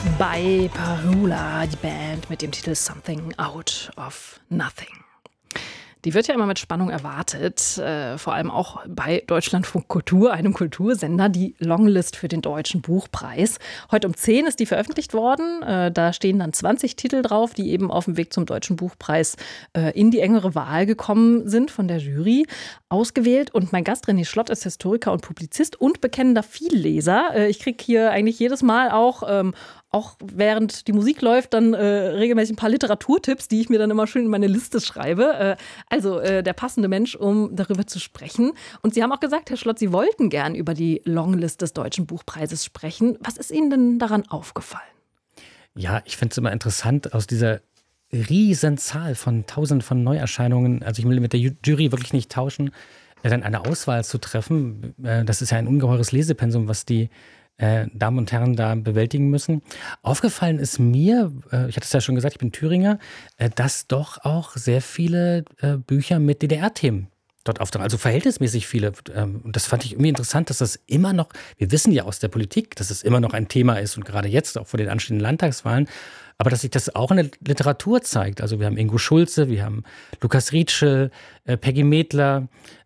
Bei Parula, die Band mit dem Titel Something Out of Nothing. Die wird ja immer mit Spannung erwartet, vor allem auch bei Deutschlandfunk Kultur, einem Kultursender, die Longlist für den Deutschen Buchpreis. Heute um 10 ist die veröffentlicht worden. Da stehen dann 20 Titel drauf, die eben auf dem Weg zum Deutschen Buchpreis in die engere Wahl gekommen sind, von der Jury ausgewählt. Und mein Gast René Schlott ist Historiker und Publizist und bekennender Vielleser. Ich kriege hier eigentlich jedes Mal auch während die Musik läuft, dann regelmäßig ein paar Literaturtipps, die ich mir dann immer schön in meine Liste schreibe. Der passende Mensch, um darüber zu sprechen. Und Sie haben auch gesagt, Herr Schlott, Sie wollten gern über die Longlist des Deutschen Buchpreises sprechen. Was ist Ihnen denn daran aufgefallen? Ja, ich finde es immer interessant, aus dieser riesen Zahl von Tausenden von Neuerscheinungen, also ich will mit der Jury wirklich nicht tauschen, dann eine Auswahl zu treffen. Das ist ja ein ungeheures Lesepensum, was die Damen und Herren da bewältigen müssen. Aufgefallen ist mir, ich hatte es ja schon gesagt, ich bin Thüringer, dass doch auch sehr viele Bücher mit DDR-Themen dort auftauchen. Also verhältnismäßig viele. Und das fand ich irgendwie interessant, dass das immer noch, wir wissen ja aus der Politik, dass es immer noch ein Thema ist und gerade jetzt auch vor den anstehenden Landtagswahlen, aber dass sich das auch in der Literatur zeigt. Also wir haben Ingo Schulze, wir haben Lukas Rietschel, Peggy Medler,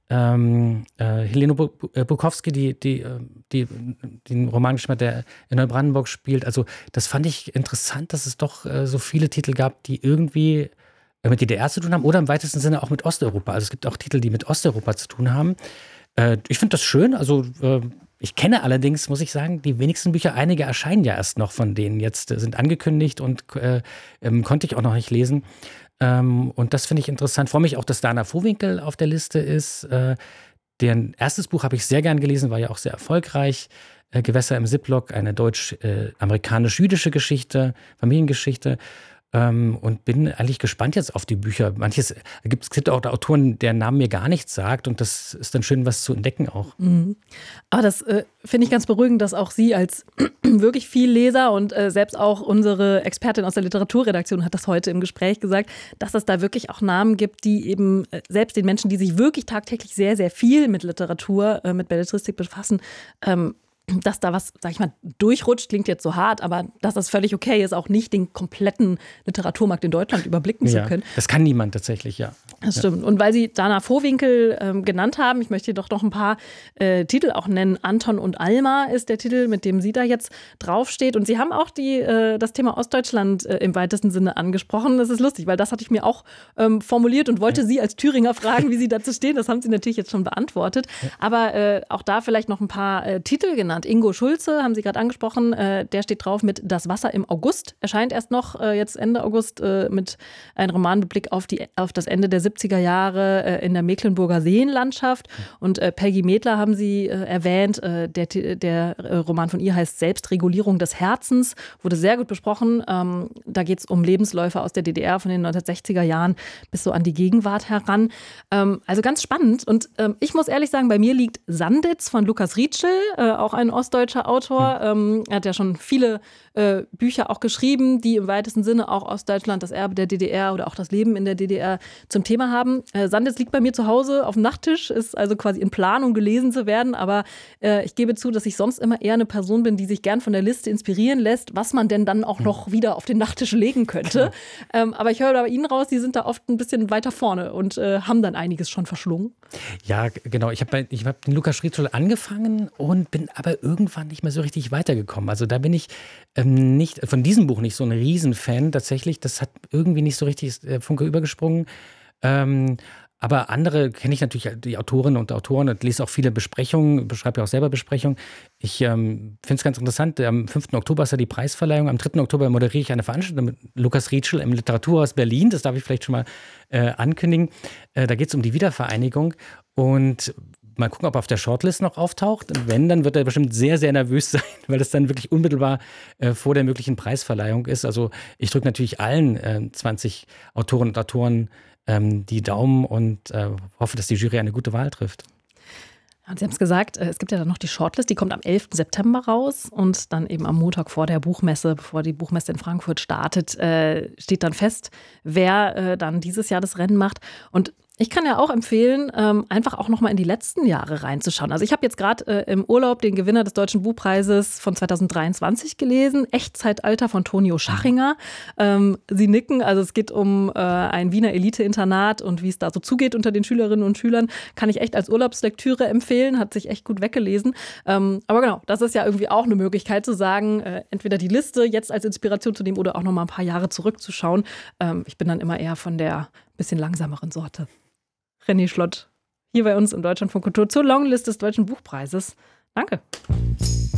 Helene Bukowski, die den Roman geschrieben hat, der in Neubrandenburg spielt. Also das fand ich interessant, dass es doch so viele Titel gab, die irgendwie mit DDR zu tun haben oder im weitesten Sinne auch mit Osteuropa. Also es gibt auch Titel, die mit Osteuropa zu tun haben. Ich finde das schön. Also ich kenne allerdings, muss ich sagen, die wenigsten Bücher. Einige erscheinen ja erst noch von denen jetzt, sind angekündigt und konnte ich auch noch nicht lesen. Und das finde ich interessant. Freue mich auch, dass Dana Vohwinkel auf der Liste ist. Deren erstes Buch habe ich sehr gern gelesen, war ja auch sehr erfolgreich. Gewässer im Ziploc, eine deutsch-amerikanisch-jüdische Geschichte, Familiengeschichte. Und bin eigentlich gespannt jetzt auf die Bücher. Es gibt auch Autoren, deren Namen mir gar nichts sagt. Und das ist dann schön, was zu entdecken auch. Mhm. Aber das finde ich ganz beruhigend, dass auch Sie als wirklich viel Leser und selbst auch unsere Expertin aus der Literaturredaktion hat das heute im Gespräch gesagt, dass es da wirklich auch Namen gibt, die eben selbst den Menschen, die sich wirklich tagtäglich sehr, sehr viel mit Literatur, mit Belletristik befassen, dass da was, sag ich mal, durchrutscht, klingt jetzt so hart, aber dass das völlig okay ist, auch nicht den kompletten Literaturmarkt in Deutschland überblicken zu können. Das kann niemand tatsächlich, ja. Das stimmt. Und weil Sie Dana Vohwinkel genannt haben, ich möchte hier doch noch ein paar Titel auch nennen. Anton und Alma ist der Titel, mit dem sie da jetzt draufsteht. Und Sie haben auch das Thema Ostdeutschland im weitesten Sinne angesprochen. Das ist lustig, weil das hatte ich mir auch formuliert und wollte Sie als Thüringer fragen, wie Sie dazu stehen. Das haben Sie natürlich jetzt schon beantwortet. Aber auch da vielleicht noch ein paar Titel genannt. Ingo Schulze, haben Sie gerade angesprochen, der steht drauf mit Das Wasser im August. Erscheint erst noch jetzt Ende August mit einem Roman mit Blick auf das Ende der 70er Jahre in der Mecklenburger Seenlandschaft. Und Peggy Medler haben Sie erwähnt. Der Roman von ihr heißt Selbstregulierung des Herzens. Wurde sehr gut besprochen. Da geht es um Lebensläufe aus der DDR von den 1960er Jahren bis so an die Gegenwart heran. Also ganz spannend. Und ich muss ehrlich sagen, bei mir liegt Sanditz von Lukas Rietschel, auch ein ostdeutscher Autor. Er hat ja schon viele Bücher auch geschrieben, die im weitesten Sinne auch Ostdeutschland, das Erbe der DDR oder auch das Leben in der DDR zum Thema haben. Sanditz liegt bei mir zu Hause auf dem Nachttisch, ist also quasi in Planung gelesen zu werden, aber ich gebe zu, dass ich sonst immer eher eine Person bin, die sich gern von der Liste inspirieren lässt, was man denn dann auch noch wieder auf den Nachttisch legen könnte. Aber ich höre bei Ihnen raus, die sind da oft ein bisschen weiter vorne und haben dann einiges schon verschlungen. Ja, genau. Ich hab den Lukas Rietschel angefangen und bin aber irgendwann nicht mehr so richtig weitergekommen. Also da bin ich nicht von diesem Buch nicht so ein Riesenfan tatsächlich. Das hat irgendwie nicht so richtig Funke übergesprungen. Aber andere kenne ich natürlich, die Autorinnen und Autoren, und lese auch viele Besprechungen, beschreibe ja auch selber Besprechungen. Ich finde es ganz interessant, am 5. Oktober ist ja die Preisverleihung, am 3. Oktober moderiere ich eine Veranstaltung mit Lukas Rietschel im Literaturhaus Berlin, das darf ich vielleicht schon mal ankündigen. Da geht es um die Wiedervereinigung und mal gucken, ob er auf der Shortlist noch auftaucht. Und wenn, dann wird er bestimmt sehr, sehr nervös sein, weil das dann wirklich unmittelbar vor der möglichen Preisverleihung ist. Also ich drücke natürlich allen 20 Autorinnen und Autoren die Daumen und hoffe, dass die Jury eine gute Wahl trifft. Und Sie haben es gesagt, es gibt ja dann noch die Shortlist, die kommt am 11. September raus und dann eben am Montag vor der Buchmesse, bevor die Buchmesse in Frankfurt startet, steht dann fest, wer dann dieses Jahr das Rennen macht. Und Ich kann ja auch empfehlen, einfach auch noch mal in die letzten Jahre reinzuschauen. Also ich habe jetzt gerade im Urlaub den Gewinner des Deutschen Buchpreises von 2023 gelesen, Echtzeitalter von Tonio Schachinger. Sie nicken, also es geht um ein Wiener Elite-Internat und wie es da so zugeht unter den Schülerinnen und Schülern. Kann ich echt als Urlaubslektüre empfehlen, hat sich echt gut weggelesen. Aber genau, das ist ja irgendwie auch eine Möglichkeit zu sagen, entweder die Liste jetzt als Inspiration zu nehmen oder auch noch mal ein paar Jahre zurückzuschauen. Ich bin dann immer eher von der bisschen langsameren Sorte. René Schlott, hier bei uns im Deutschlandfunk Kultur zur Longlist des Deutschen Buchpreises. Danke.